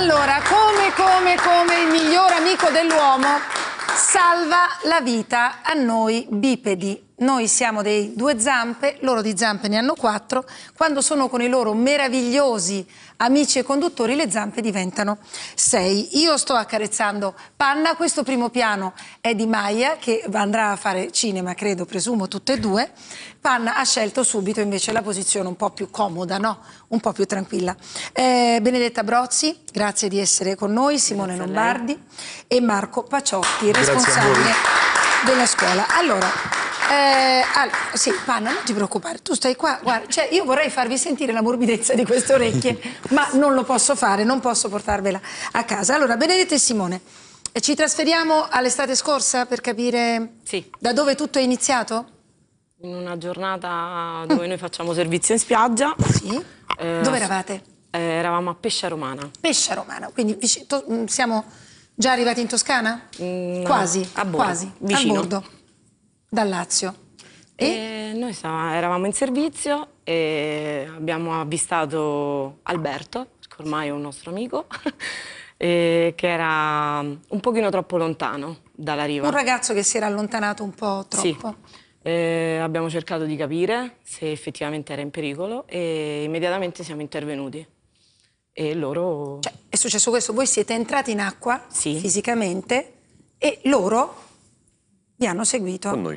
Allora, come il miglior amico dell'uomo salva la vita a noi bipedi. Noi siamo dei 2 zampe, loro di zampe ne hanno 4. Quando sono con i loro meravigliosi amici e conduttori, le zampe diventano 6. Io sto accarezzando Panna, questo primo piano è di Maya, che andrà a fare cinema, credo, presumo, tutte e 2. Panna ha scelto subito invece la posizione un po' più comoda, no? Un po' più tranquilla. Benedetta Brozzi, grazie di essere con noi, Simone Lombardi e Marco Paciotti, responsabile della scuola. Allora, sì, Panna, non ti preoccupare, tu stai qua, guarda, cioè io vorrei farvi sentire la morbidezza di queste orecchie, ma non lo posso fare, non posso portarvela a casa. Allora, Benedetta e Simone, ci trasferiamo all'estate scorsa per capire da dove tutto è iniziato? In una giornata dove noi facciamo servizio in spiaggia. Sì. Dove eravate? Eravamo a Pescia Romana. Pescia Romana, quindi siamo già arrivati in Toscana? No, quasi, a bordo, quasi, vicino. a bordo, dal Lazio. E noi eravamo in servizio e abbiamo avvistato Alberto, che ormai è un nostro amico, che era un pochino troppo lontano dalla riva. Un ragazzo che si era allontanato un po' troppo. Sì. Abbiamo cercato di capire se effettivamente era in pericolo e immediatamente siamo intervenuti. E loro... Cioè, è successo questo, voi siete entrati in acqua Sì. fisicamente e loro vi hanno seguito. Con noi.